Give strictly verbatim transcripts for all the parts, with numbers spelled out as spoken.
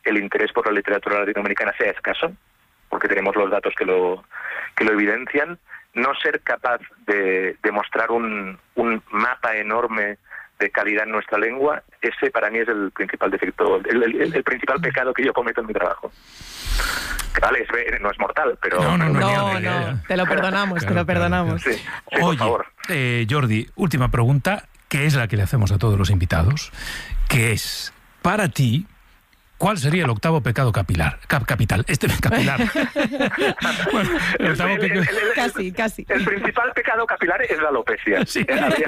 el interés por la literatura latinoamericana sea escaso, porque tenemos los datos que lo que lo evidencian, no ser capaz de, de mostrar un, un mapa enorme de calidad en nuestra lengua, ese para mí es el principal defecto, el, el, el principal pecado que yo cometo en mi trabajo. Vale, es, no es mortal, pero... No, no, no, no, no, no. Te lo perdonamos, claro, te lo perdonamos. Claro, claro. Sí, sí, Oye, por favor. Eh, Jordi, última pregunta, que es la que le hacemos a todos los invitados, que es, para ti, ¿cuál sería el octavo pecado capilar? Cap, capital, este capilar. Bueno, el octavo el, el, el, el, casi, casi. El principal pecado capilar es la alopecia. Sí.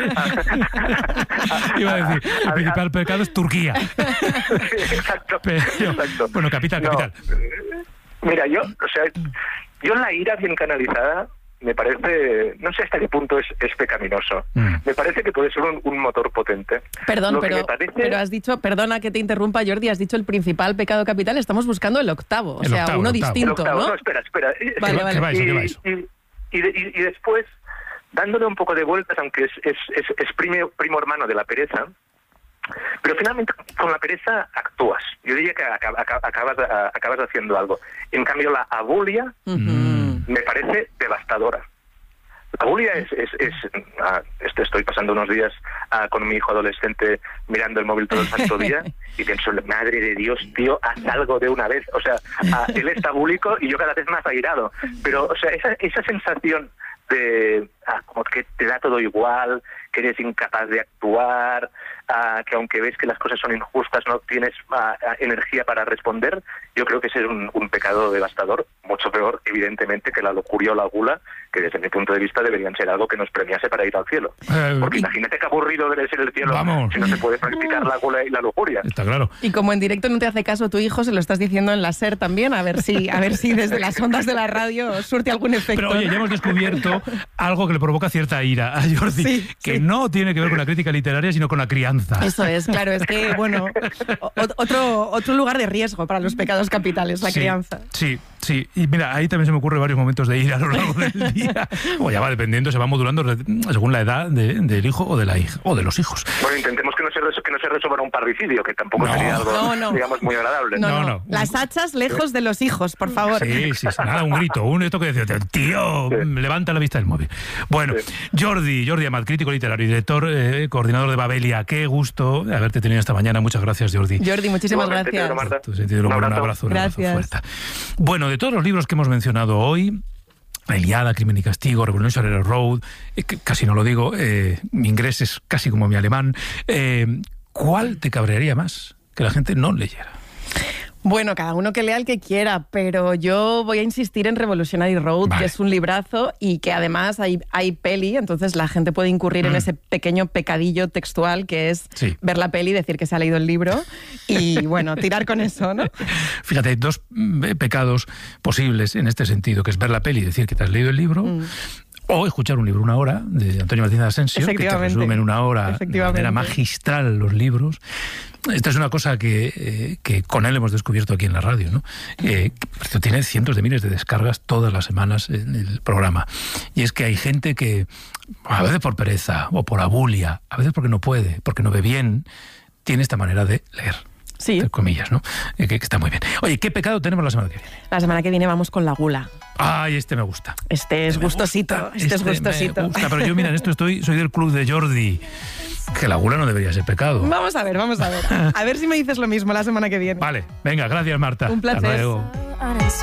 Iba a decir, el principal pecado es Turquía. Sí, exacto, Pero, exacto. Bueno, capital, No, capital. Mira, yo, o sea, yo la ira bien canalizada me parece, no sé hasta qué punto es, es pecaminoso. Mm. Me parece que puede ser un, un motor potente. Perdón, Lo pero, parece... pero has dicho, perdona que te interrumpa, Jordi, has dicho el principal pecado capital, estamos buscando el octavo, o el sea, octavo, uno el octavo. distinto, el octavo, ¿no? No, espera, espera. Vale, ¿Qué, vale. ¿Qué va eso, y, qué va eso? Y, y, y, y después, dándole un poco de vueltas, aunque es, es, es, es primo, primo hermano de la pereza, pero finalmente con la pereza actúas. Yo diría que acabas, acabas, acabas haciendo algo. En cambio, la abulia uh-huh. me parece devastadora. La abulia es... es, es ah, este, estoy pasando unos días ah, con mi hijo adolescente mirando el móvil todo el santo día y pienso, madre de Dios, tío, haz algo de una vez. O sea, ah, él está búlico y yo cada vez más airado. Pero, o sea, esa, esa sensación de ah, como que te da todo igual, que eres incapaz de actuar, ah, que aunque ves que las cosas son injustas no tienes ah, energía para responder, yo creo que ese es un, un pecado devastador, mucho peor evidentemente que la lujuria o la gula, que desde mi punto de vista deberían ser algo que nos premiase para ir al cielo. Eh, Porque imagínate qué aburrido debe ser el cielo vamos. si no se puede practicar la gula y la lujuria. Está claro. Y como en directo no te hace caso tu hijo, se lo estás diciendo en la SER también, a ver si, a ver si desde las ondas de la radio surte algún efecto. Pero oye, ya hemos descubierto algo que le provoca cierta ira a Jordi, sí, que sí. no tiene que ver con la crítica literaria, sino con la crianza. Eso es, claro, es que, bueno, otro, otro lugar de riesgo para los pecados capitales, la sí, crianza. Sí, sí, y mira, ahí también se me ocurren varios momentos de ira a lo largo del día. O ya va dependiendo, se va modulando según la edad de, del hijo o de la hija, o de los hijos. Bueno, intentemos que no se, que no se resuelva un parricidio, que tampoco no, sería algo, no, no. digamos, muy agradable. No, no, no, no. Las hachas lejos de los hijos, por favor. Sí, sí, sí, nada, un grito, un esto que decía, tío, sí. levanta la vista del móvil. Bueno, sí. Jordi, Jordi Amat, crítico literario y director, eh, coordinador de Babelia, qué gusto haberte tenido esta mañana. Muchas gracias, Jordi. Jordi, muchísimas Igualmente, gracias. Marta. Tu sentido del humor, un abrazo, un abrazo fuerte. Bueno, de todos los libros que hemos mencionado hoy, La Ilíada, Crimen y Castigo, Revolutionary Road, eh, casi no lo digo, eh, mi inglés es casi como mi alemán, eh, ¿cuál te cabrearía más que la gente no leyera? Bueno, cada uno que lea el que quiera, pero yo voy a insistir en Revolutionary Road, vale. que es un librazo y que además hay, hay peli, entonces la gente puede incurrir mm. en ese pequeño pecadillo textual que es sí. ver la peli, decir que se ha leído el libro y, bueno, tirar con eso, ¿no? Fíjate, hay dos pecados posibles en este sentido, que es ver la peli y decir que te has leído el libro, mm. o escuchar un libro, una hora, de Antonio Martínez Asensio, que te resume en una hora de manera magistral los libros. Esta es una cosa que, eh, que con él hemos descubierto aquí en la radio, ¿no? Eh, esto tiene cientos de miles de descargas todas las semanas en el programa. Y es que hay gente que, a veces por pereza o por abulia, a veces porque no puede, porque no ve bien, tiene esta manera de leer. Sí. Entre comillas, ¿no? Eh, que, que está muy bien. Oye, ¿qué pecado tenemos la semana que viene? La semana que viene vamos con la gula. Ay, este me gusta. Este es este gustosito. Gusta, este, este es gustosito. Me gusta, pero yo, mira, en esto estoy, soy del club de Jordi. Que la gula no debería ser pecado. Vamos a ver, vamos a ver. A ver si me dices lo mismo la semana que viene. Vale, venga, gracias, Marta. Un placer. Hasta luego.